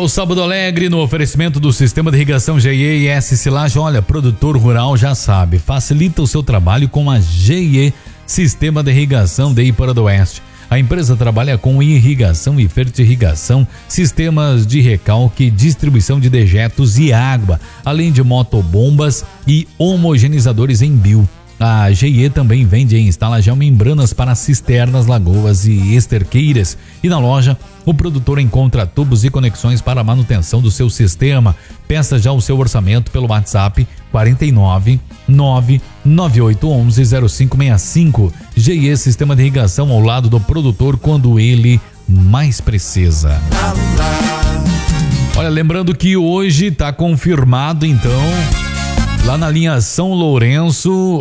o Sábado Alegre no oferecimento do Sistema de Irrigação GE e S Silagem. Olha, produtor rural já sabe, facilita o seu trabalho com a GE Sistema de Irrigação de Ipara do Oeste. A empresa trabalha com irrigação e fertirrigação, sistemas de recalque, distribuição de dejetos e água, além de motobombas e homogeneizadores em bio. A GE também vende e instala geomembranas para cisternas, lagoas e esterqueiras. E na loja, o produtor encontra tubos e conexões para a manutenção do seu sistema. Peça já o seu orçamento pelo WhatsApp 49 99811 0565. GE Sistema de Irrigação ao lado do produtor quando ele mais precisa. Olha, lembrando que hoje está confirmado então, lá na linha São Lourenço,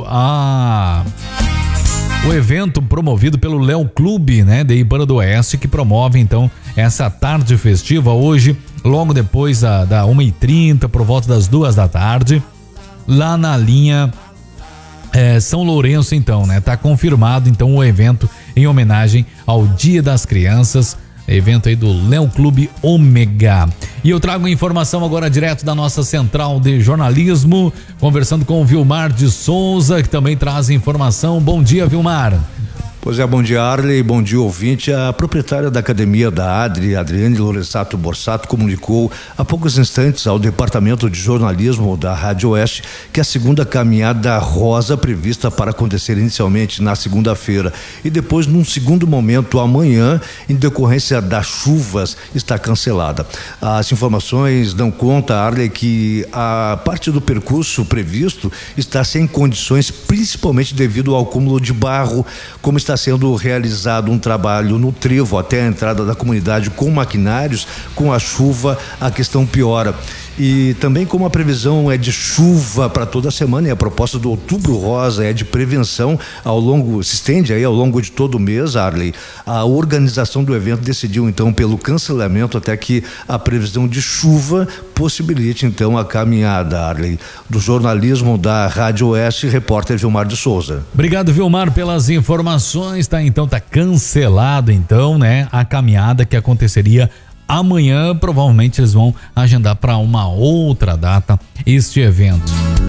o evento promovido pelo Léo Clube, né, de Ipara do Oeste, que promove então essa tarde festiva hoje, logo depois da 1h30, por volta das 2 da tarde, lá na linha São Lourenço, então, né? Tá confirmado então o evento em homenagem ao Dia das Crianças, evento aí do Léo Clube Ômega. E eu trago informação agora direto da nossa central de jornalismo, conversando com o Vilmar de Souza, que também traz informação. Bom dia, Vilmar. Pois é, bom dia, Arley, bom dia, ouvinte. A proprietária da academia da Adriane Lorenzato Borsato, comunicou há poucos instantes ao departamento de jornalismo da Rádio Oeste que a segunda caminhada rosa prevista para acontecer inicialmente na segunda-feira e depois num segundo momento amanhã, em decorrência das chuvas, está cancelada. As informações dão conta, Arley, que a parte do percurso previsto está sem condições, principalmente devido ao acúmulo de barro, como está sendo realizado um trabalho no trevo até a entrada da comunidade com maquinários. Com a chuva a questão piora. E também como a previsão é de chuva para toda a semana e a proposta do Outubro Rosa é de prevenção se estende aí ao longo de todo o mês, Arley, a organização do evento decidiu então pelo cancelamento até que a previsão de chuva possibilite então a caminhada, Arley. Do jornalismo da Rádio Oeste, repórter Vilmar de Souza. Obrigado, Vilmar, pelas informações. Tá cancelado então, né, a caminhada que aconteceria amanhã. Provavelmente eles vão agendar para uma outra data este evento.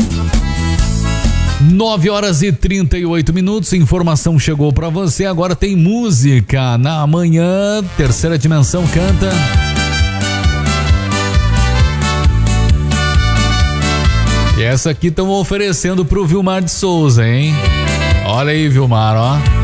9h38. Informação chegou para você. Agora tem música na manhã. Terceira Dimensão canta. E essa aqui estão oferecendo pro Vilmar de Souza, hein? Olha aí, Vilmar, ó.